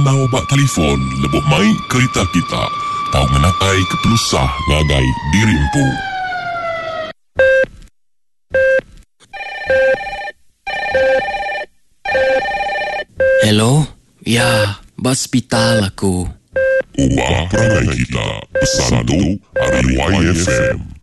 mau bak telefon lebih mai kereta kita. Tahu menakai kepelusah ngagai dirimpu. Hello? Ya, hospital aku. Ubah perangai kita. Pesan tu hari YFM.